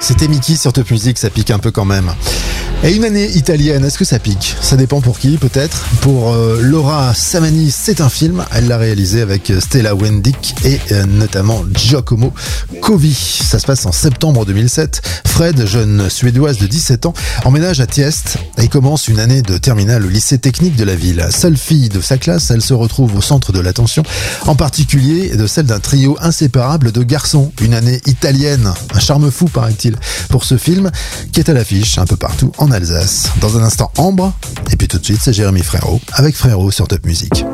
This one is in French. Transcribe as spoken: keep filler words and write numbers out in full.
C'était Mickey sur Top Music, ça pique un peu quand même. Et une année italienne, est-ce que ça pique? Ça dépend pour qui, peut-être. Pour euh, Laura Samani, c'est un film. Elle l'a réalisé avec Stella Wendick et euh, notamment Giacomo Covi. Ça se passe en septembre deux mille sept. Fred, jeune suédoise de dix-sept ans, emménage à Tiest et commence une année de terminale au lycée technique de la ville. Seule fille de sa classe, elle se retrouve au centre de l'attention, en particulier de celle d'un trio inséparable de garçons. Une année italienne, un charme fou paraît-il, pour ce film qui est à l'affiche un peu partout en Alsace. Dans un instant, Ambre, et puis tout de suite, c'est Jérémy Frérot avec Frérot sur Top Music.